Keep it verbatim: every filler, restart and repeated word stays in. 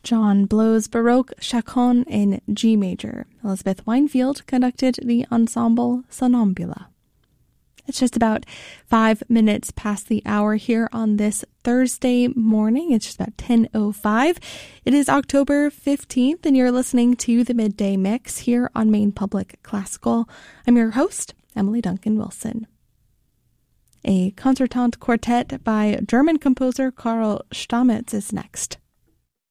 John Blow's Baroque Chaconne in G major. Elizabeth Winefield conducted the ensemble Sonnambula. It's just about five minutes past the hour here on this Thursday morning. It's just about ten oh five. It is October fifteenth, and you're listening to the Midday Mix here on Maine Public Classical. I'm your host, Emily Duncan Wilson. A concertante quartet by German composer Karl Stamitz is next.